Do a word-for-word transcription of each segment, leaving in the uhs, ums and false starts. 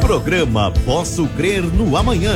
Programa Posso Crer no Amanhã.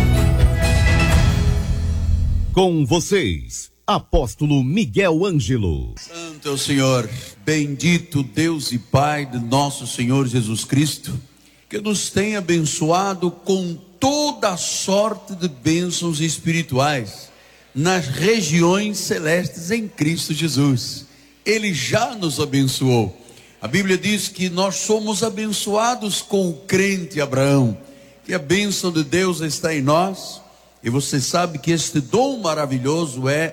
Com vocês, Apóstolo Miguel Ângelo. Santo é o Senhor, bendito Deus e Pai de nosso Senhor Jesus Cristo, que nos tem abençoado com toda a sorte de bênçãos espirituais nas regiões celestes em Cristo Jesus. Ele já nos abençoou. A Bíblia diz que nós somos abençoados com o crente Abraão, que a bênção de Deus está em nós, e você sabe que este dom maravilhoso é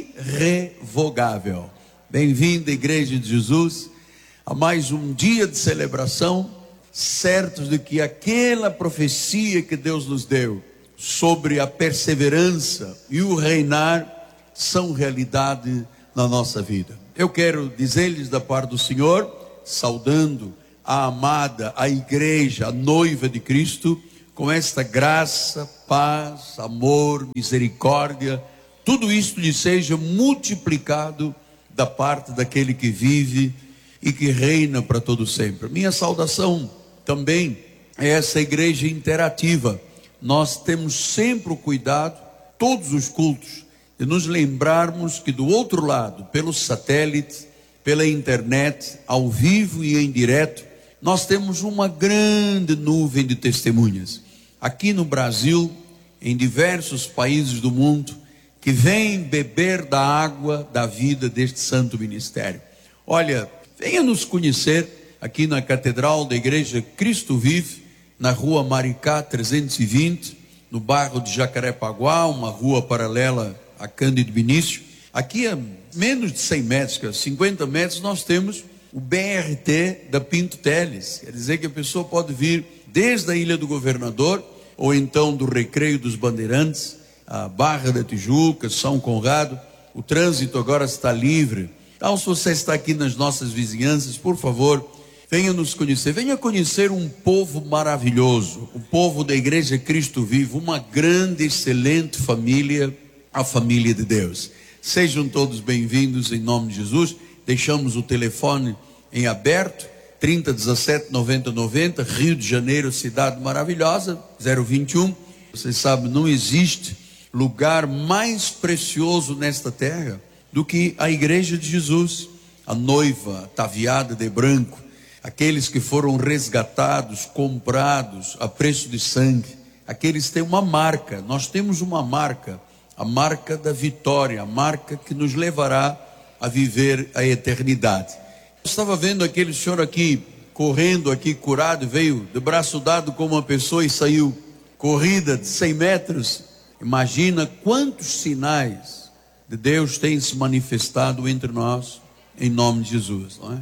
irrevogável. Bem-vindo, Igreja de Jesus, a mais um dia de celebração, certos de que aquela profecia que Deus nos deu sobre a perseverança e o reinar são realidade na nossa vida. Eu quero dizer-lhes da parte do Senhor, saudando a amada, a igreja, a noiva de Cristo, com esta graça, paz, amor, misericórdia, tudo isto lhe seja multiplicado da parte daquele que vive e que reina para todo sempre. Minha saudação também é essa igreja interativa. Nós temos sempre o cuidado, todos os cultos, de nos lembrarmos que do outro lado, pelo satélite, pela internet, ao vivo e em direto, nós temos uma grande nuvem de testemunhas. Aqui no Brasil, em diversos países do mundo, que vêm beber da água da vida deste santo ministério. Olha, venha nos conhecer aqui na Catedral da Igreja Cristo Vive, na rua Maricá trezentos e vinte, no bairro de Jacarepaguá, uma rua paralela a Cândido Vinícius. Aqui a menos de cem metros, cinquenta metros, nós temos o B R T da Pinto Teles. Quer dizer que a pessoa pode vir desde a Ilha do Governador, ou então do Recreio dos Bandeirantes, a Barra da Tijuca, São Conrado. O trânsito agora está livre. Então, se você está aqui nas nossas vizinhanças, por favor, venha nos conhecer. Venha conhecer um povo maravilhoso, o povo da Igreja Cristo Vivo, uma grande, excelente família, a família de Deus. Sejam todos bem-vindos em nome de Jesus. Deixamos o telefone em aberto, trinta, dezessete, noventa, noventa, Rio de Janeiro, cidade maravilhosa, zero vinte e um. Você sabe, não existe lugar mais precioso nesta terra do que a Igreja de Jesus, a noiva ataviada de branco, aqueles que foram resgatados, comprados a preço de sangue, aqueles que têm uma marca. Nós temos uma marca, a marca da vitória, a marca que nos levará a viver a eternidade. Eu estava vendo aquele senhor aqui, correndo aqui, curado, veio de braço dado com uma pessoa e saiu corrida de cem metros. Imagina quantos sinais de Deus têm se manifestado entre nós, em nome de Jesus, não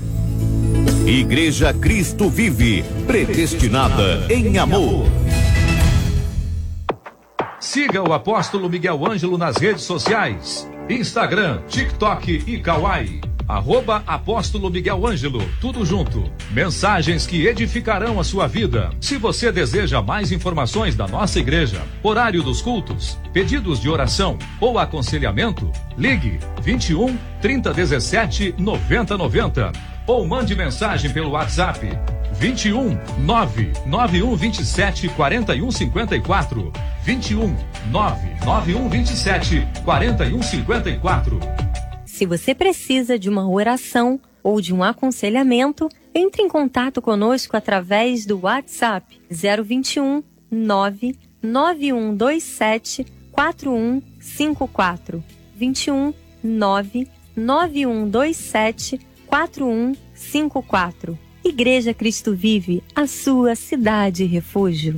é? Igreja Cristo Vive, predestinada em amor. Siga o Apóstolo Miguel Ângelo nas redes sociais, Instagram, TikTok e Kawaii, arroba Apóstolo Miguel Ângelo, tudo junto. Mensagens que edificarão a sua vida. Se você deseja mais informações da nossa igreja, horário dos cultos, pedidos de oração ou aconselhamento, ligue vinte e um, trinta, dezessete, noventa, noventa ou mande mensagem pelo WhatsApp vinte e um, nove nove um vinte e sete, quarenta e um cinquenta e quatro, vinte e um, nove nove um vinte e sete, quarenta e um cinquenta e quatro. Se você precisa de uma oração ou de um aconselhamento, entre em contato conosco através do WhatsApp zero vinte e um, nove nove um dois sete, quatro um cinco quatro, vinte e um, nove nove um dois sete, quatro um cinco quatro. Igreja Cristo Vive, a sua cidade refúgio.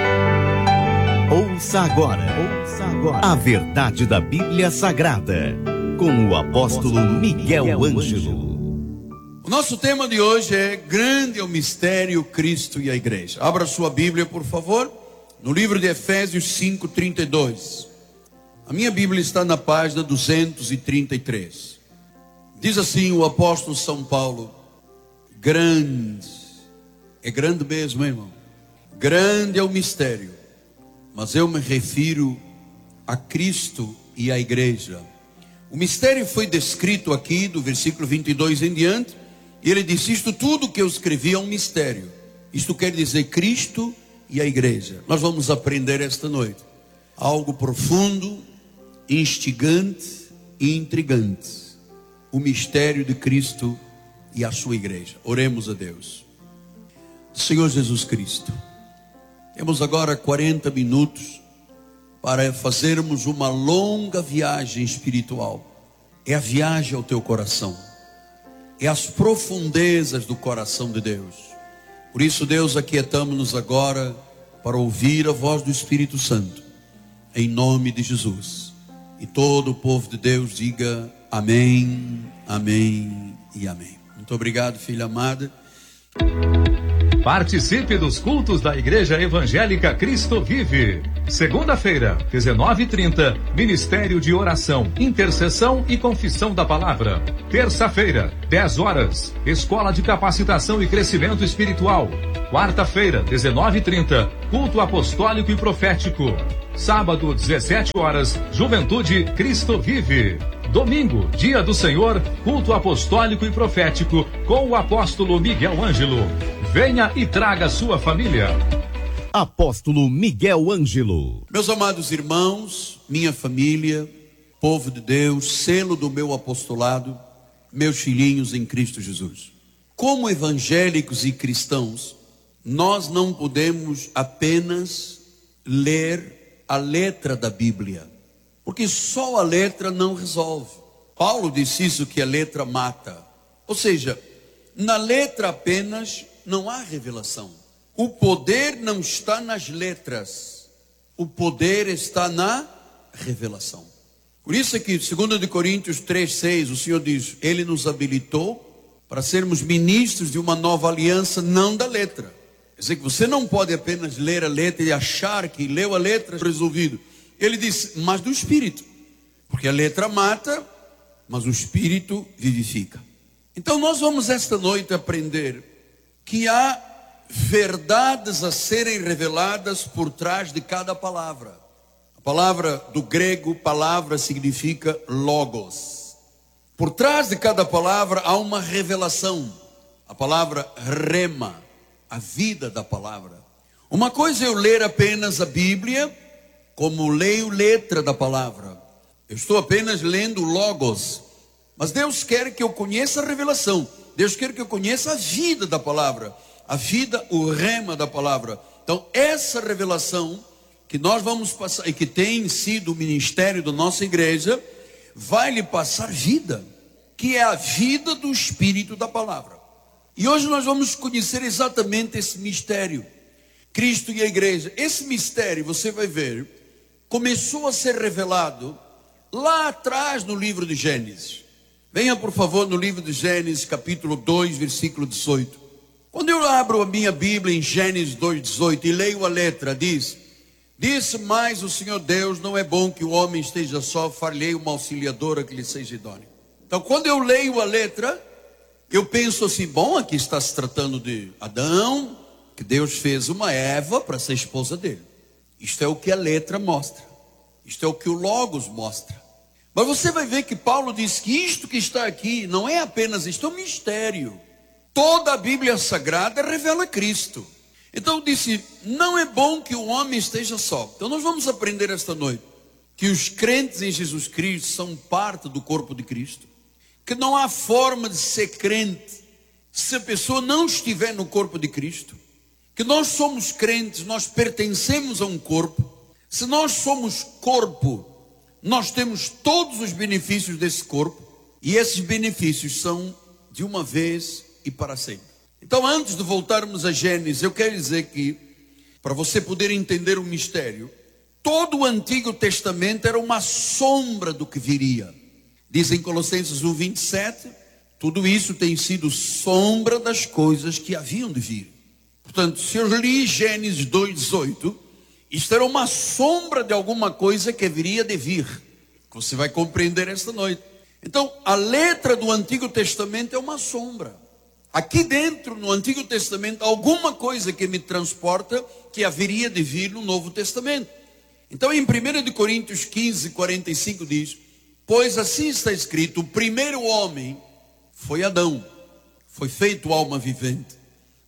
Ouça agora, ouça agora a verdade da Bíblia Sagrada, com o apóstolo Miguel Ângelo. O nosso tema de hoje é Grande é o Mistério, Cristo e a Igreja. Abra sua Bíblia, por favor, no livro de Efésios cinco, trinta e dois. A minha Bíblia está na página duzentos e trinta e três. Diz assim o apóstolo São Paulo: grande, é grande mesmo, irmão. Grande é o mistério, mas eu me refiro a Cristo e a Igreja. O mistério foi descrito aqui do versículo vinte e dois em diante, e ele disse: isto tudo que eu escrevi é um mistério, Isto quer dizer Cristo e a igreja. Nós vamos aprender esta noite algo profundo, instigante e intrigante: o mistério de Cristo e a sua igreja. Oremos a Deus. Senhor Jesus Cristo, temos agora quarenta minutos para fazermos uma longa viagem espiritual. É a viagem ao teu coração, é as profundezas do coração de Deus. Por isso, Deus, aquietamos-nos agora para ouvir a voz do Espírito Santo, em nome de Jesus. E todo o povo de Deus diga amém, amém e amém. Muito obrigado, filha amada. Participe dos cultos da Igreja Evangélica Cristo Vive. Segunda-feira, dezenove e trinta, Ministério de Oração, Intercessão e Confissão da Palavra. Terça-feira, dez horas, Escola de Capacitação e Crescimento Espiritual. Quarta-feira, dezenove e trinta, Culto Apostólico e Profético. Sábado, dezessete horas, Juventude Cristo Vive. Domingo, Dia do Senhor, Culto Apostólico e Profético com o apóstolo Miguel Ângelo. Venha e traga sua família. Apóstolo Miguel Ângelo. Meus amados irmãos, minha família, povo de Deus, selo do meu apostolado, meus filhinhos em Cristo Jesus. Como evangélicos e cristãos, nós não podemos apenas ler a letra da Bíblia, porque só a letra não resolve. Paulo disse isso, que a letra mata. Ou seja, na letra apenas não há revelação. O poder não está nas letras, o poder está na revelação. Por isso é que, segundo de Coríntios três, seis, o Senhor diz: Ele nos habilitou para sermos ministros de uma nova aliança, não da letra. Quer dizer que você não pode apenas ler a letra e achar que leu a letra resolvido. Ele disse, mas do Espírito, porque a letra mata, mas o Espírito vivifica. Então nós vamos esta noite aprender que há verdades a serem reveladas por trás de cada palavra. A palavra do grego, palavra, significa logos. Por trás de cada palavra há uma revelação. A palavra rema, a vida da palavra. Uma coisa é eu ler apenas a Bíblia, como leio letra da palavra. Eu estou apenas lendo logos. Mas Deus quer que eu conheça a revelação. Deus quer que eu conheça a vida da palavra. A vida, o rema da palavra. Então essa revelação que nós vamos passar, e que tem sido o ministério da nossa igreja, vai lhe passar vida, que é a vida do Espírito da palavra. E hoje nós vamos conhecer exatamente esse mistério, Cristo e a igreja. Esse mistério, você vai ver, começou a ser revelado lá atrás no livro de Gênesis. Venha por favor no livro de Gênesis, capítulo dois, versículo dezoito. Quando eu abro a minha Bíblia em Gênesis dois, dezoito e leio a letra, diz: Disse mais o Senhor Deus, não é bom que o homem esteja só, far-lhe uma auxiliadora que lhe seja idônea. Então quando eu leio a letra, eu penso assim, bom, aqui está se tratando de Adão, que Deus fez uma Eva para ser esposa dele. Isto é o que a letra mostra. Isto é o que o Logos mostra. Mas você vai ver que Paulo diz que isto que está aqui não é apenas isto, é um mistério. Toda a Bíblia Sagrada revela Cristo. Então disse, não é bom que o homem esteja só. Então nós vamos aprender esta noite que os crentes em Jesus Cristo são parte do corpo de Cristo. Que não há forma de ser crente se a pessoa não estiver no corpo de Cristo. Que nós somos crentes, nós pertencemos a um corpo. Se nós somos corpo, nós temos todos os benefícios desse corpo. E esses benefícios são de uma vez e para sempre. Então, antes de voltarmos a Gênesis, eu quero dizer que, para você poder entender o mistério, todo o Antigo Testamento era uma sombra do que viria. Diz em Colossenses um, vinte e sete, tudo isso tem sido sombra das coisas que haviam de vir. Portanto, se eu li Gênesis dois, dezoito, isto era uma sombra de alguma coisa que viria de vir, que você vai compreender esta noite. Então, a letra do Antigo Testamento é uma sombra. Aqui dentro, no Antigo Testamento, alguma coisa que me transporta que haveria de vir no Novo Testamento. Então, em primeira de Coríntios quinze, quarenta e cinco diz, pois assim está escrito, o primeiro homem foi Adão, foi feito alma vivente.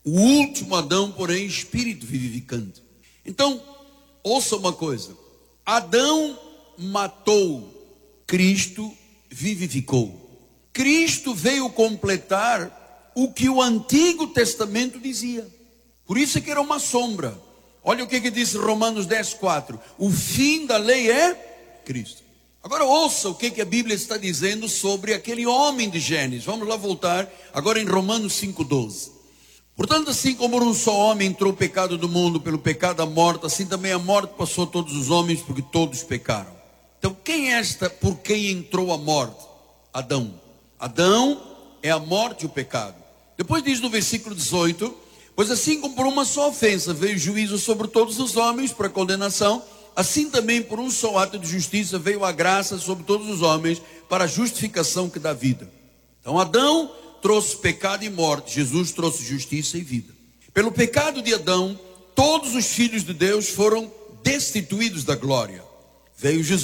O último Adão, porém, espírito vivificante. Então, ouça uma coisa. Adão matou, Cristo vivificou. Cristo veio completar o que o Antigo Testamento dizia. Por isso é que era uma sombra. Olha o que, que diz Romanos dez, quatro. O fim da lei é Cristo. Agora ouça o que, que a Bíblia está dizendo sobre aquele homem de Gênesis. Vamos lá voltar agora em Romanos cinco, doze. Portanto, assim como um só homem entrou o pecado do mundo pelo pecado da morte, assim também a morte passou a todos os homens porque todos pecaram. Então quem é esta por quem entrou a morte? Adão. Adão é a morte e o pecado. Depois diz no versículo dezoito: pois assim como por uma só ofensa veio o juízo sobre todos os homens para condenação, assim também por um só ato de justiça veio a graça sobre todos os homens para a justificação que dá vida. Então Adão trouxe pecado e morte, Jesus trouxe justiça e vida. Pelo pecado de Adão, todos os filhos de Deus foram destituídos da glória. Veio Jesus